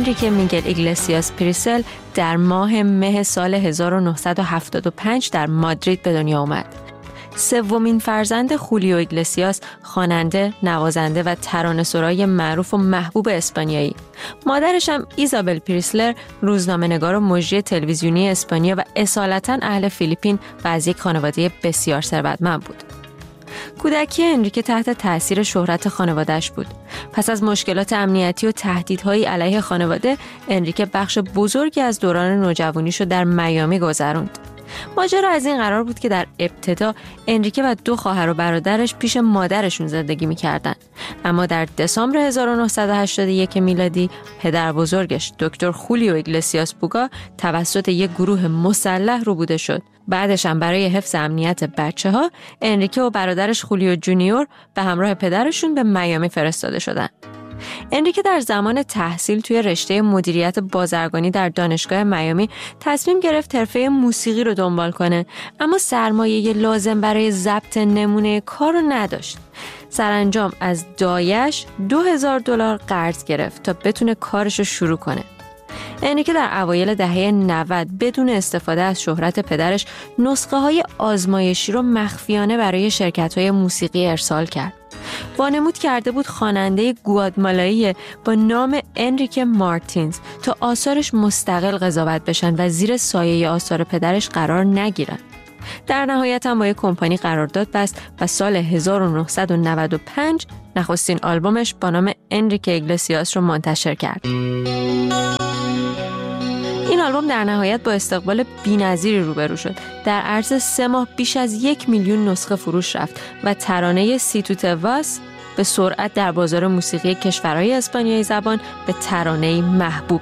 انریکه میگل ایگلسیاس پریسل در مه سال 1975 در مادرید به دنیا آمد. سومین فرزند خولیو ایگلسیاس، خواننده، نوازنده و ترانه‌سرای معروف و محبوب اسپانیایی. مادرش هم ایزابل پریسلر، روزنامه‌نگار و مجری تلویزیونی اسپانیا و اصالتاً اهل فیلیپین و از یک خانواده بسیار ثروتمند بود. کودکی انریکه تحت تأثیر شهرت خانواده‌اش بود. پس از مشکلات امنیتی و تهدیدهای علیه خانواده، انریکه بخش بزرگی از دوران نوجوانیش رو در میامی گذروند. ماجرا از این قرار بود که در ابتدا انریکه و 2 خواهر و برادرش پیش مادرشون زندگی می‌کردند. اما در دسامبر 1981 میلادی پدر بزرگش دکتر خولیو ایگلسیاس بوگا توسط یک گروه مسلح ربوده شد. بعدش هم برای حفظ امنیت بچه‌ها انریکه و برادرش خولیو جونیور به همراه پدرشون به میامی فرستاده شدند. انریکه در زمان تحصیل توی رشته مدیریت بازرگانی در دانشگاه میامی تصمیم گرفت حرفه موسیقی رو دنبال کنه، اما سرمایه لازم برای ضبط نمونه کار رو نداشت. سرانجام از دایش $2000 قرض گرفت تا بتونه کارش رو شروع کنه. انریکه در اوایل دهه 90 بدون استفاده از شهرت پدرش نسخه‌های آزمایشی رو مخفیانه برای شرکت‌های موسیقی ارسال کرد. وانمود کرده بود خواننده گواتمالایی با نام انریکه مارتینز تا آثارش مستقل قضاوت بشن و زیر سایه آثار پدرش قرار نگیرن. در نهایت هم با یک کمپانی قرارداد بست و سال 1995 نخستین آلبومش با نام انریکه ایگلسیاس رو منتشر کرد. این آلبوم در نهایت با استقبال بی‌نظیری روبرو شد. در عرض 3 ماه بیش از 1 میلیون نسخه فروش رفت و ترانه سی تو تواس به سرعت در بازار موسیقی کشورهای اسپانیایی زبان به ترانه‌ای محبوب